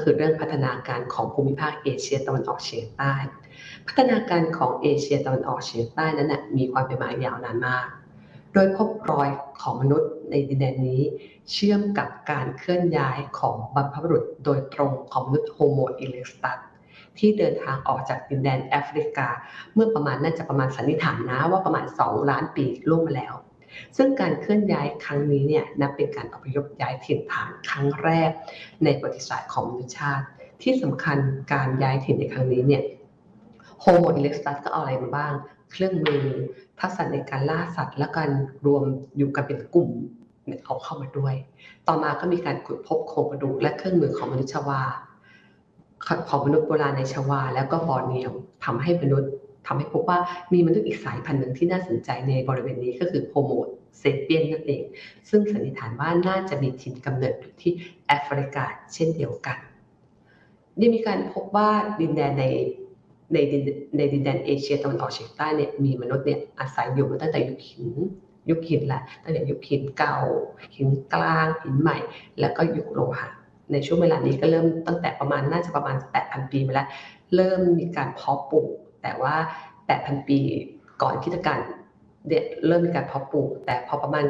คือเรื่องพัฒนาการของภูมิภาคเอเชียตะวันออกเฉียงใต้พัฒนาการของเอเชียตะวันออกเฉียงใต้นั้นมีความเป็นมายาวนานมากโดยพบรอยของมนุษย์ในดินแดนนี้เชื่อมกับการเคลื่อนย้ายของบรรพบุรุษโดยตรงของมนุษย์โฮโมอิเล็กตัสที่เดินทางออกจากดินแดนแอฟริกาเมื่อน่าจะประมาณสันนิษฐานนะว่าประมาณ2 ล้านปีล่วงมาแล้วซึ่งการเคลื่อนย้ายครั้งนี้เนี่ยนับเป็นการอพยพย้ายถิ่นฐานครั้งแรกในประวัติศาสตร์ของมนุษยชาติที่สำคัญการย้ายถิ่นในครั้งนี้เนี่ยโฮโมอิเล็กตัสก็เอาอะไรมาบ้างเครื่องมือทักษะในการล่าสัตว์และการรวมอยู่กันเป็นกลุ่มเอาเข้ามาด้วยต่อมาก็มีการขุดพบโครงกระดูกและเครื่องมือของมนุษย์ชวาของมนุษย์โบราณในชวาแล้วก็บอร์เนียวทำให้พบว่ามีมนุษย์อีกสายพันธุ์หนึ่งที่น่าสนใจในบริเวณนี้ก็คือโฮโมเซเปียนนั่นเองซึ่งสันนิษฐานว่าน่าจะมีถิ่นกำเนิดอยู่ที่แอฟริกาเช่นเดียวกันได้มีการพบว่าดินแดนในดินแดนเอเชียตะวันออกเฉียงใต้เนี่ยมีมนุษย์เนี่ยอาศัยอยู่มาตั้งแต่ยุคหินแหละตั้งแต่ยุคหินเก่าหินกลางหินใหม่แล้วก็ยุคโลหะในช่วงเวลานี้ก็เริ่มตั้งแต่น่าจะประมาณ 8,000 ปีมาแล้วเริ่มมีการเพาะปลูกแต่ว่า 8,000 ปีก่อนคริสตกาลเนี่ยเริ่มมีการเพาะปลูกแต่พอประมาณ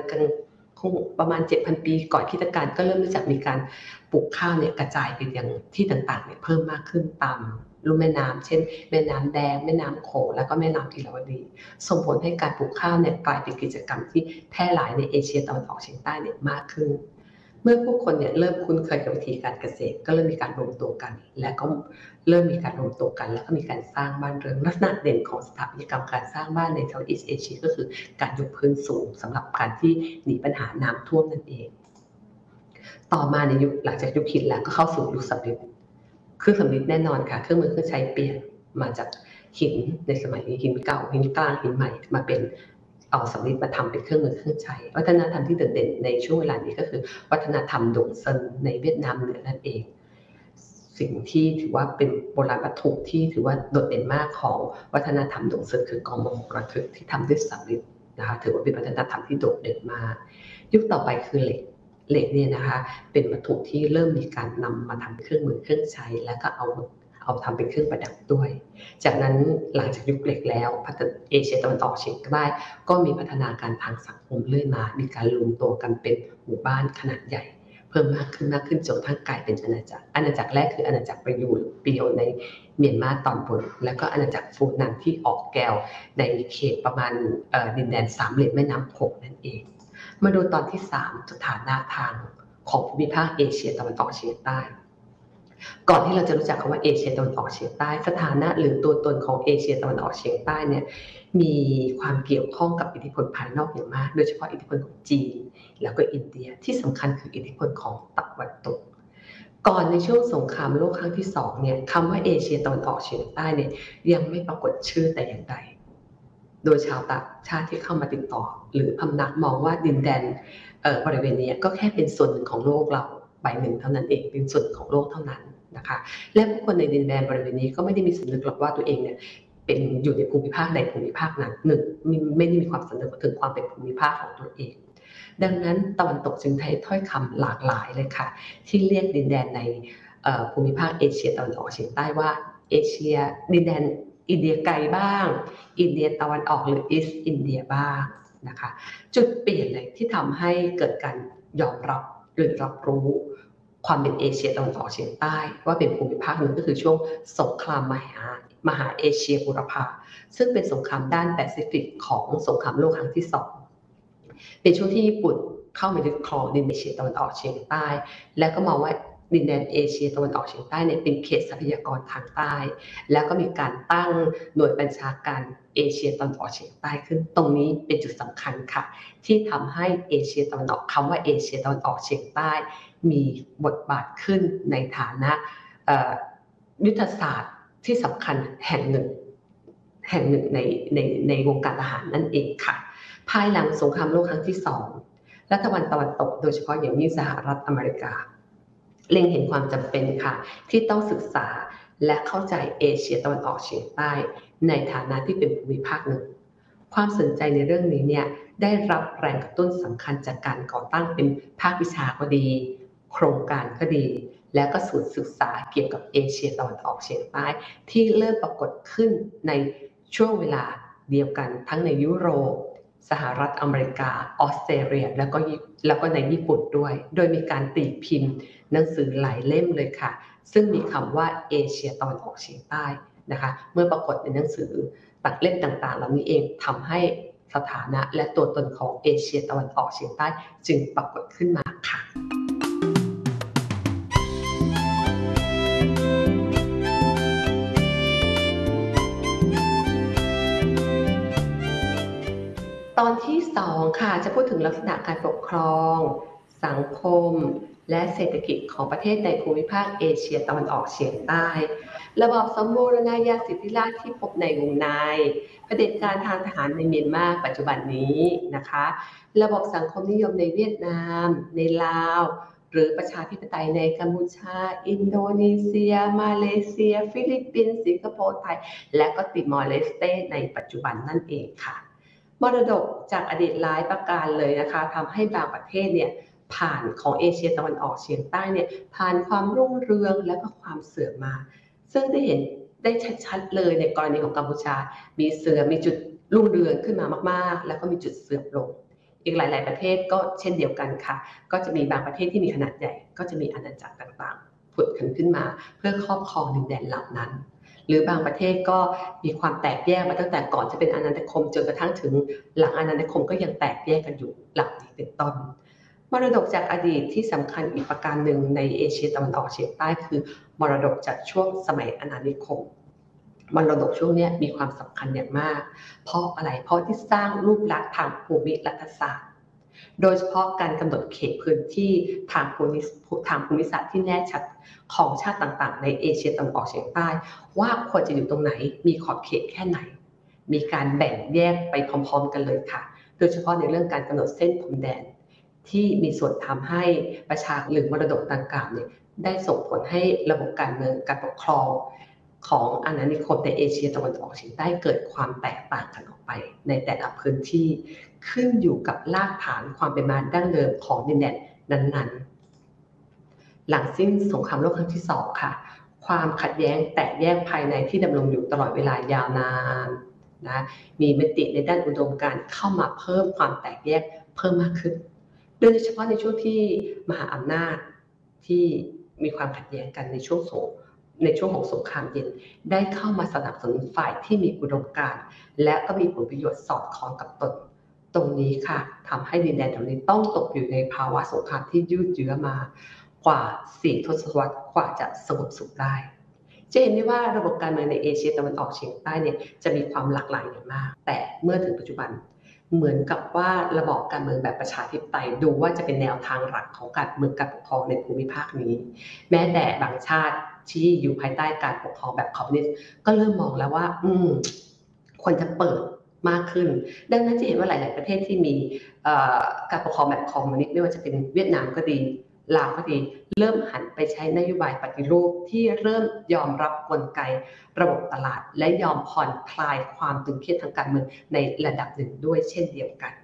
7,000 ปีก่อนคริสตกาลก็เริ่มรู้จักมีการปลูกข้าวเนี่ยกระจายไปยังที่ต่างๆเนี่ยเพิ่มมากขึ้นตามลุ่มแม่น้ำเช่นแม่น้ำแดงแม่น้ำโขงแล้วก็แม่น้ำอิราวดีส่งผลให้การปลูกข้าวเนี่ยกลายเป็นกิจกรรมที่แพร่หลายในเอเชียตะวันออกเฉียงใต้เนี่ยมากขึ้นเมื่อผู้คนเนี่ยเริ่มคุ้นเคยกับวิธีการเกษตรก็เริ่มมีการรวมตัวกันและก็เริ่มมีการรวมตัวกันแล้วก็มีการสร้างบ้านเรือนลักษณะเด่นของสถาปัตยกรรมการสร้างบ้านใน Southeast Asia ก็คือการยกพื้นสูงสำหรับการที่หนีปัญหาน้ำท่วมนั่นเองต่อมาในยุคหลังจากยุคหินแล้วก็เข้าสู่ยุคสำริดเครื่องสำริดแน่นอนค่ะเครื่องมือเครื่องใช้เปลี่ยนมาจากหินในสมัยหินเก่าหินกลางหินใหม่มาเป็นเอาสำริดมาทำเป็นเครื่องมือเครื่องใช้วัฒนธรรมที่โดดเด่นในช่วงเวลานี้ก็คือวัฒนธรรมดงเซินในเวียดนามเหนือนั่นเองสิ่งที่ถือว่าเป็นโบราณวัตถุที่ถือว่าโดดเด่นมากของวัฒนธรรมดงเซินคือกองมกระทึกที่ทำด้วยสำริดนะคะถือว่าเป็นวัฒนธรรมที่โดดเด่นมากยุคต่อไปคือเหล็กเนี่ยนะคะเป็นวัตถุที่เริ่มมีการนำมาทำเครื่องมือเครื่องใช้แล้วก็เอาทำเป็นเครื่องประดับด้วยจากนั้นหลังจากยุคเหล็กแล้วเอเชียตะวันออกเฉียงใต้ก็มีพัฒนาการทางสังคมเรื่อยมามีการรวมตัวกันเป็นหมู่บ้านขนาดใหญ่เพิ่มมากขึ้นจนทั้งกลายเป็นอาณาจักรแรกคืออาณาจักรประยูรเปียวในเมียนมาตอนบนแล้วก็อาณาจักรฟูนันที่ออกแกวในเขตประมาณดินแดนสามเหลี่ยมแม่น้ำโขงนั่นเองมาดูตอนที่3สถานะทางของภูมิภาคเอเชียตะวันออกเฉียงใต้ก่อนที่เราจะรู้จักคำว่าเอเชียตะวันออกเฉียงใต้สถานะหรือตัวตนของเอเชียตะวันออกเฉียงใต้เนี่ยมีความเกี่ยวข้องกับอิทธิพลภายนอกอย่างมากโดยเฉพาะอิทธิพลของจีนแล้วก็อินเดียที่สำคัญคืออิทธิพลของตะวันตกก่อนในช่วงสงครามโลกครั้งที่2เนี่ยคำว่าเอเชียตะวันออกเฉียงใต้เนี่ยยังไม่ปรากฏชื่อแต่อย่างใดโดยชาวต่างชาติที่เข้ามาติดต่อหรือพำนักมองว่าดินแดนบริเวณนี้ก็แค่เป็นส่วนหนึ่งของโลกเราใบหนึ่งเท่านั้นเองเป็นส่วนของโลกเท่านั้นนะคะและผู้คนในดินแดนบริเวณนี้ก็ไม่ได้มีสำนึกหรอกว่าตัวเองเนี่ยเป็นอยู่ในภูมิภาคใดภูมิภาคนั้นไม่ได้มีความสำนึกถึงความเป็นภูมิภาคของตัวเองดังนั้นตะวันตกจึงใช้ถ้อยคำหลากหลายเลยค่ะที่เรียกดินแดนในภูมิภาคเอเชียตะวันออกเฉียงใต้ว่าเอเชียดินแดนอินเดียไกลบ้างอินเดียตะวันออกหรืออีสต์อินเดียบ้างนะคะจุดเปลี่ยนเลยที่ทำให้เกิดการยอมรับหรือรับรู้ความเป็นเอเชียตะวันออกเฉียงใต้ว่าเป็นภูมิภาคหนึ่งก็คือช่วงสงครามมหาเอเชียบูรพาซึ่งเป็นสงครามด้านแปซิฟิกของสงครามโลกครั้งที่2เป็นช่วงที่ญี่ปุ่นเข้ามายึดครองดินเอเชียตะวันออกเฉียงใต้และก็มองว่าดินแดนเอเชียตะวันออกเฉียงใต้เนี่ยเป็นเขตทรัพยากรทางใต้แล้วก็มีการตั้งหน่วยบัญชาการเอเชียตะวันออกเฉียงใต้ขึ้นตรงนี้เป็นจุดสำคัญค่ะที่ทำให้เอเชียตะวันออกคำว่าเอเชียตะวันออกเฉียงใต้มีบทบาทขึ้นในฐานะยุทธศาสตร์ที่สำคัญแห่งหนึ่งในวงการทหารนั่นเองค่ะภายหลังสงครามโลกครั้งที่2รัฐบาลตะวันตกโดยเฉพาะอย่างยิ่งสหรัฐอเมริกาเล็งเห็นความจำเป็นค่ะที่ต้องศึกษาและเข้าใจเอเชียตะวันออกเฉียงใต้ในฐานะที่เป็นภูมิภาคหนึ่งความสนใจในเรื่องนี้เนี่ยได้รับแรงกระตุ้นสำคัญจากการก่อตั้งเป็นภาควิชาก็ดีโครงการก็ดีและก็ศูนย์ศึกษาเกี่ยวกับเอเชียตะวันออกเฉียงใต้ที่เริ่มปรากฏขึ้นในช่วงเวลาเดียวกันทั้งในยุโรปสหรัฐอเมริกาออสเตรเลียแล้วก็ในญี่ปุ่นด้วยโดยมีการตีพิมพ์หนังสือหลายเล่มเลยค่ะซึ่งมีคำว่าเอเชียตะวันออกเฉียงใต้นะคะเมื่อปรากฏในหนังสือตัดเล่มต่างๆเหล่านี้เองทำให้สถานะและตัวตนของเอเชียตะวันออกเฉียงใต้จึงปรากฏขึ้นมาค่ะตอนที่2ค่ะจะพูดถึงลักษณะการปกครองสังคมและเศรษฐกิจของประเทศในภูมิภาคเอเชียตะวันออกเฉียงใต้ระบอบสมบูรณาญาสิทธิราชย์ที่พบในวงในเผด็จการทางทหารในเมียนมาปัจจุบันนี้นะคะระบบสังคมนิยมในเวียดนามในลาวหรือประชาธิปไตยในกัมพูชาอินโดนีเซียมาเลเซียฟิลิปปินส์สิงคโปร์ไทยและก็ติมอร์เลสเตในปัจจุบันนั่นเองค่ะมรดกจากอดีตหลายประการเลยนะคะทำให้บางประเทศเนี่ยผ่านของเอเชียตะวันออกเฉียงใต้เนี่ยผ่านความรุ่งเรืองและก็ความเสื่อมมาซึ่งได้เห็นได้ชัดๆเลยในกรณีของกัมพูชามีจุดรุ่งเรืองขึ้นมามากๆแล้วก็มีจุดเสื่อมลงอีกหลายๆประเทศก็เช่นเดียวกันค่ะก็จะมีบางประเทศที่มีขนาดใหญ่ก็จะมีอาณาจักรต่างๆผุดขึ้นมาเพื่อครอบครองดินแดนเหล่านั้นหรือบางประเทศก็มีความแตกแยกมาตั้งแต่ก่อนจะเป็นอาณานิคมจนกระทั่งถึงหลังอาณานิคมก็ยังแตกแยกกันอยู่หลังนี้เป็นต้นมรดกจากอดีตที่สำคัญอีกประการหนึ่งในเอเชียตะวันออกเฉียงใต้คือมรดกจากช่วงสมัยอาณานิคมมรดกช่วงนี้มีความสำคัญอย่างมากเพราะอะไรเพราะที่สร้างรูปลักษณ์ทางภูมิรัฐศาสตร์โดยเฉพาะการกำหนดเขตพื้นที่ทางภูมิศาสตร์ที่แน่ชัดของชาติต่างๆในเอเชียตะวันออกเฉียงใต้ว่าควรจะอยู่ตรงไหนมีขอบเขตแค่ไหนมีการแบ่งแยกไปพร้อมๆกันเลยค่ะโดยเฉพาะในเรื่องการกำหนดเส้นพรมแดนที่มีส่วนทำให้ประชาหรือมรดกดังกล่าวเนี่ยได้ส่งผลให้ระบบการเมืองการปกครองของอาณานิคมในเอเชียตะวันออกเฉียงใต้เกิดความแตกต่างกันออกไปในแต่ละพื้นที่ขึ้นอยู่กับรากฐานความเป็นมาดั้งเดิมของดินแดนนั้นๆหลังสิ้นสงครามโลกครั้งที่2ค่ะความขัดแย้งแตกแยกภายในที่ดำรงอยู่ตลอดเวลายาวนานนะมีมิติในด้านอุดมการณ์เข้ามาเพิ่มความแตกแยกเพิ่มมากขึ้นโดยเฉพาะในช่วงที่มหาอำนาจที่มีความขัดแย้งกันในช่วงของสงครามเย็นได้เข้ามาสนับสนุนฝ่ายที่มีอุดมการณ์และก็มีผลประโยชน์สอดคล้องกับตนตรงนี้ค่ะทำให้ดินแดนตรงนี้ต้องตกอยู่ในภาวะสงครามที่ยืดเยื้อมากว่า4 ทศวรรษกว่าจะสงบสุขได้จะเห็นได้ว่าระบบการเมืองในเอเชียตะวันออกเฉียงใต้เนี่ยจะมีความหลากหลายอย่างมากแต่เมื่อถึงปัจจุบันเหมือนกับว่าระบอบการเมืองแบบประชาธิปไตยดูว่าจะเป็นแนวทางหลักของการเมืองการปกครองในภูมิภาคนี้แม้แต่บางชาติที่อยู่ภายใต้การปกครองแบบคอมมิวนิสต์ก็เริ่มมองแล้วว่าควรจะเปิดมากขึ้นดังนั้นจะเห็นว่าหลายๆประเทศที่มีการปกครองแบบคอมมิวนิสต์ไม่ว่าจะเป็นเวียดนามก็ดีลาวก็ดีเริ่มหันไปใช้นโยบายปฏิรูปที่เริ่มยอมรับกลไกระบบตลาดและยอมผ่อนคลายความตึงเครียดทางการเมืองในระดับหนึ่งด้วยเช่นเดียวกัน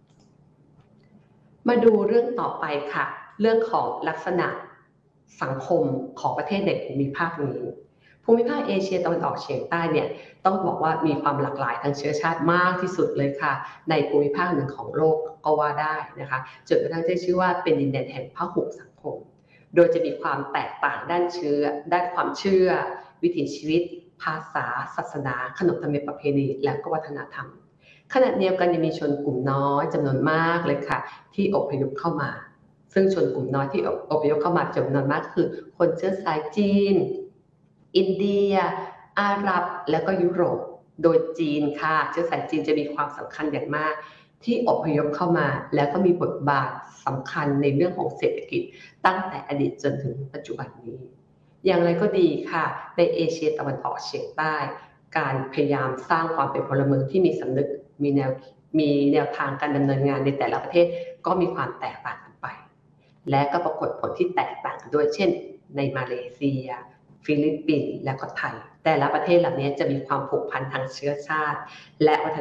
มาดูเรื่องต่อไปค่ะเรื่องของลักษณะสังคมของประเทศในภูมิภาคนี้ภูมิภาคเอเชียตะวันออกเฉียงใต้เนี่ยต้องบอกว่ามีความหลากหลายทางเชื้อชาติมากที่สุดเลยค่ะในภูมิภาคหนึ่งของโลกก็ว่าได้นะคะจนกระทั่งได้ชื่อว่าเป็นดินแดนแห่งพหุสังคมโดยจะมีความแตกต่างด้านความเชื่อวิถีชีวิตภาษาศาสนาขนบธรรมเนียมประเพณีและก็วัฒนธรรมขณะเดียวกันยังมีชนกลุ่มน้อยจำนวนมากเลยค่ะที่อพยพเข้ามาซึ่งชนกลุ่มน้อยที่อพยพเข้ามาจำนวนมากคือคนเชื้อสายจีนอินเดียอาหรับและก็ยุโรปโดยจีนค่ะเชื้อสายจีนจะมีความสำคัญอย่างมากที่อพยพเข้ามาแล้วก็มีบทบาทสำคัญในเรื่องของเศรษฐกิจตั้งแต่อดีตจนถึงปัจจุบันนี้อย่างไรก็ดีค่ะในเอเชียตะวันออกเฉียงใต้การพยายามสร้างความเป็นพลเมืองที่มีสำนึกมีแนวทางการดำเนินงานในแต่ละประเทศก็มีความแตกต่างกันไปและก็ปรากฏผลที่แตกต่างกันด้วยเช่นในมาเลเซียฟิลิปปินส์และก็ไทยแต่ละประเทศเหล่านี้จะมีความผูกพันทางเชื้อชาติและวัฒน